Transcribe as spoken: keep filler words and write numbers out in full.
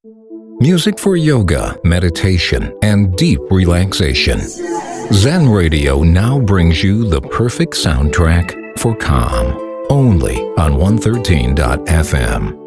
Music for yoga, meditation, and deep relaxation. Zen Radio now brings you the perfect soundtrack for calm. Only on one thirteen dot f m.